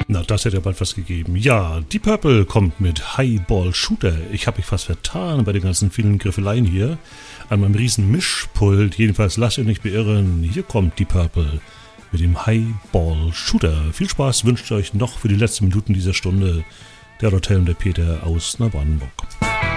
Na, das hätte ja bald was gegeben. Ja, Deep Purple kommt mit Highball Shooter. Ich habe mich fast vertan bei den ganzen vielen Griffeleien hier an meinem riesen Mischpult. Jedenfalls lasst ihr nicht beirren. Hier kommt Deep Purple mit dem Highball Shooter. Viel Spaß wünscht euch noch für die letzten Minuten dieser Stunde der Hotel und der Peter aus Neubrandenburg.